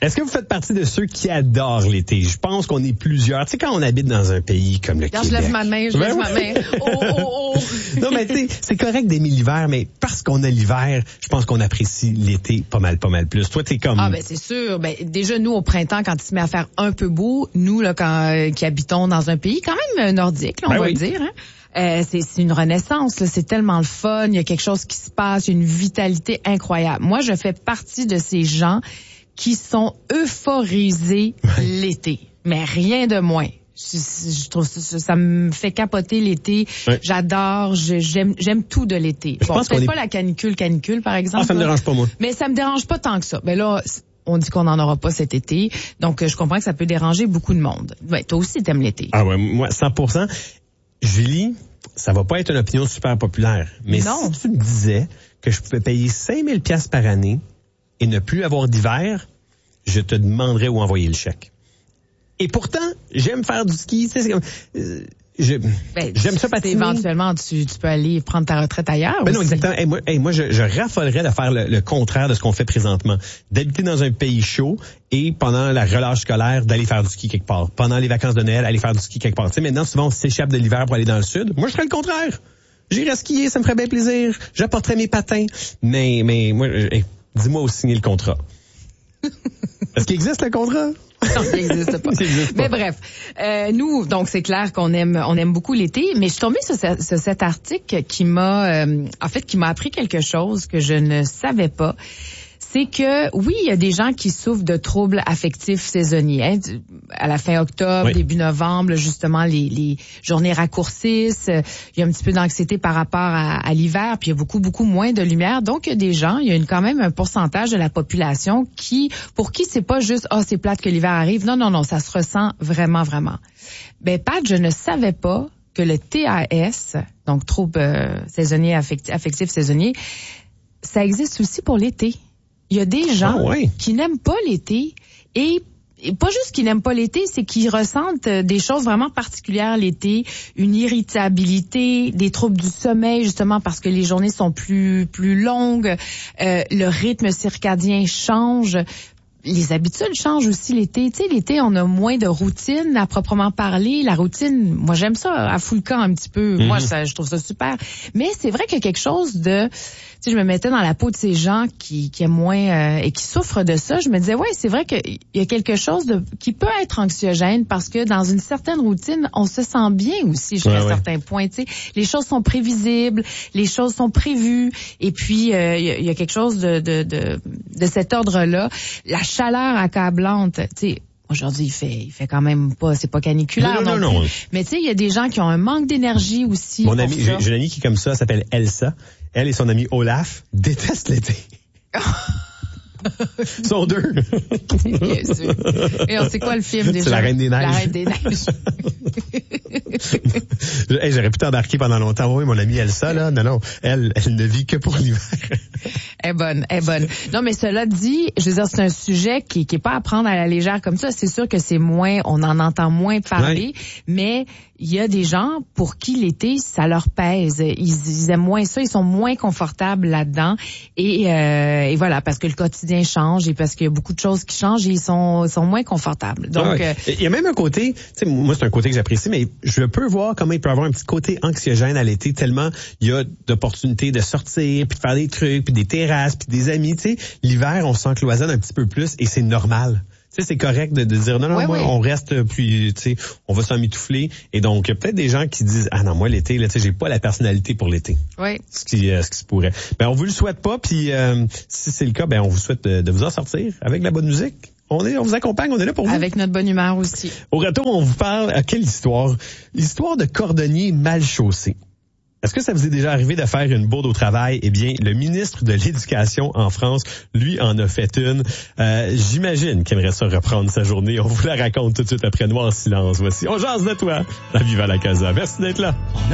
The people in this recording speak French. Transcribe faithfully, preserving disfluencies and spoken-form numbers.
Est-ce que vous faites partie de ceux qui adorent l'été? Je pense qu'on est plusieurs. Tu sais, quand on habite dans un pays comme le Quand Québec. je lève ma main, je Ben lève oui. ma main. Oh, oh, oh. Non, mais tu sais, c'est correct d'aimer l'hiver, mais parce qu'on a l'hiver, je pense qu'on apprécie l'été pas mal, pas mal plus. Toi, t'es comme... Ah, ben, c'est sûr. Ben, déjà, nous, au printemps, quand il se met à faire un peu beau, nous, là, quand, euh, qui habitons dans un pays quand même euh, nordique, là, on Ben va oui. le dire, hein. Euh, c'est, c'est une renaissance, là. C'est tellement le fun. Il y a quelque chose qui se passe, il y a une vitalité incroyable. Moi, je fais partie de ces gens qui sont euphorisés l'été, mais rien de moins. Je, je trouve ça, ça me fait capoter l'été. Ouais. J'adore, je- j'aime, j'aime tout de l'été. Je Bon, pense qu'on peut-être est- pas la canicule, canicule par exemple. Ah, ça me là. dérange pas, moi. Mais ça me dérange pas tant que ça. Ben là, on dit qu'on n'en aura pas cet été, donc euh, je comprends que ça peut déranger beaucoup de monde. Ben, toi aussi, t'aimes l'été. Ah ouais, moi, cent pour cent. Julie, ça va pas être une opinion super populaire, mais Non. si tu me disais que je pouvais payer cinq mille dollars par année et ne plus avoir d'hiver, je te demanderais où envoyer le chèque. Et pourtant, j'aime faire du ski. Tu sais, c'est comme, euh, je, Ben, j'aime ça c'est patiner. éventuellement, tu, tu peux aller prendre ta retraite ailleurs Ben non, aussi. exactement. Hey, moi, hey, moi je, je raffolerais de faire le, le contraire de ce qu'on fait présentement. D'habiter dans un pays chaud et pendant la relâche scolaire, d'aller faire du ski quelque part. Pendant les vacances de Noël, aller faire du ski quelque part. Tu sais, maintenant, souvent, on s'échappe de l'hiver pour aller dans le sud. Moi, je ferais le contraire. J'irais skier, ça me ferait bien plaisir. J'apporterais mes patins. Mais, mais, moi, euh, hey, dis-moi où signer le contrat. Est-ce qu'il existe le contrat? Non, ça n'existe pas. Ça existe pas. Mais bref, euh, nous, donc c'est clair qu'on aime, on aime beaucoup l'été. Mais je suis tombée sur, ce- sur cet article qui m'a, euh, en fait, qui m'a appris quelque chose que je ne savais pas. C'est que oui, il y a des gens qui souffrent de troubles affectifs saisonniers. Hein. À la fin octobre, Oui. début novembre, justement, les, les journées raccourcissent. Il y a un petit peu d'anxiété par rapport à, à l'hiver, puis il y a beaucoup, beaucoup moins de lumière. Donc, il y a des gens, il y a une, quand même un pourcentage de la population qui, pour qui c'est pas juste « Ah, oh, c'est plate que l'hiver arrive ». Non, non, non, ça se ressent vraiment, vraiment. Ben, Pat, je ne savais pas que le T A S, donc trouble euh, saisonnier, affectif, affectif saisonnier, ça existe aussi pour l'été. Il y a des gens Ah ouais. qui n'aiment pas l'été et, et pas juste qu'ils n'aiment pas l'été, c'est qu'ils ressentent euh, des choses vraiment particulières l'été, une irritabilité, des troubles du sommeil justement parce que les journées sont plus plus longues, euh, le rythme circadien change. Les habitudes changent aussi l'été. Tu sais, l'été, on a moins de routine à proprement parler. La routine, moi, j'aime ça à full le camp un petit peu. Mm-hmm. Moi, ça, je trouve ça super. Mais c'est vrai qu'il y a quelque chose de... Tu sais, je me mettais dans la peau de ces gens qui, qui aiment moins euh, et qui souffrent de ça. Je me disais, ouais, c'est vrai qu'il y a quelque chose de qui peut être anxiogène parce que dans une certaine routine, on se sent bien aussi jusqu'à Ouais, un ouais. certain point. Tu sais, les choses sont prévisibles, les choses sont prévues. Et puis, euh, il y, a, il y a quelque chose de, de, de, de cet ordre-là. La chaleur accablante, tu sais, aujourd'hui, il fait, il fait quand même pas, c'est pas caniculaire Non, non, non, non, plus. non. Mais tu sais, il y a des gens qui ont un manque d'énergie aussi. Mon pour ami, ça. j'ai, j'ai une amie qui est comme ça, elle s'appelle Elsa. Elle et son ami Olaf détestent l'été. Ils sont deux. Bien sûr. Et on sait quoi le film déjà? C'est La Reine des Neiges. La Reine des Neiges. Hey, j'aurais pu t'embarquer pendant longtemps. Oui, mon amie Elsa, là, non, non, elle, elle ne vit que pour l'hiver. Elle est bonne, elle est bonne. Non, mais cela dit, je veux dire, c'est un sujet qui, qui est pas à prendre à la légère comme ça. C'est sûr que c'est moins, on en entend moins parler, mais il y a des gens pour qui l'été, ça leur pèse. Ils, ils aiment moins ça, ils sont moins confortables là-dedans. Et, euh, et voilà, parce que le quotidien change et parce qu'il y a beaucoup de choses qui changent et ils sont, ils sont moins confortables. Donc, Ah ouais. euh, Il y a même un côté, tu sais, moi c'est un côté que j'apprécie, mais je peux voir comment il peut avoir un petit côté anxiogène à l'été, tellement il y a d'opportunités de sortir, puis de faire des trucs, puis des terrasses, puis des amis. Tu sais, l'hiver, on s'encloisonne un petit peu plus et c'est normal. Tu sais, c'est correct de, de dire non, non, ouais, moi, ouais. on reste, puis tu sais, on va s'emmitoufler. Et donc, il y a peut-être des gens qui disent, ah non, moi l'été, là, tu sais, j'ai pas la personnalité pour l'été. oui. Ce qui, euh, ce qui se pourrait. Ben, on vous le souhaite pas, puis euh, si c'est le cas, ben, on vous souhaite de, de vous en sortir avec la bonne musique. On est, on vous accompagne, on est là pour vous. Avec notre bonne humeur aussi. Au retour, on vous parle, à quelle histoire? L'histoire de cordonnier mal chaussé. Est-ce que ça vous est déjà arrivé de faire une bourde au travail? Eh bien, le ministre de l'Éducation en France, lui, en a fait une. Euh, j'imagine qu'il aimerait ça reprendre sa journée. On vous la raconte tout de suite après Noir Silence. Voici, on jase de toi, la Viva la Casa. Merci d'être là.